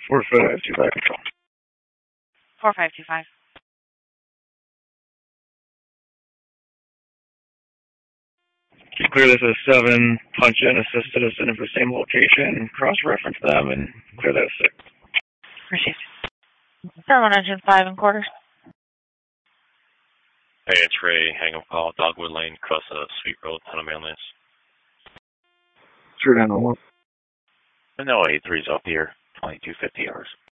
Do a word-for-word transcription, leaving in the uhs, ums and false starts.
four five two five control. four five two five. Clear this as seven, punch in, assisted, us in for the same location, cross-reference them, and clear that as six. Received. seven engine five and quarters. Hey, it's Ray. Hang up call, Dogwood Lane, across the Sweet Road, Tunnel Mainlands. True down on one. No, A three's up here, twenty-two fifty hours.